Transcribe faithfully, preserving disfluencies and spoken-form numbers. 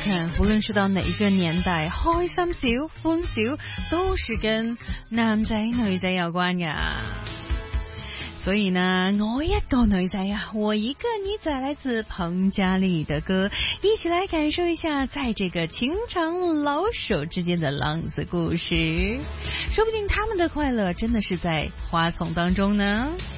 看，不論是到哪一個年代，開心少、歡少，都是跟男仔女仔有關噶。所以呢，我一個女仔啊，我一個女仔，來自彭佳麗的歌，一起來感受一下，在這個情場老手之間的浪子故事。說不定他們的快樂真的是在花叢當中呢。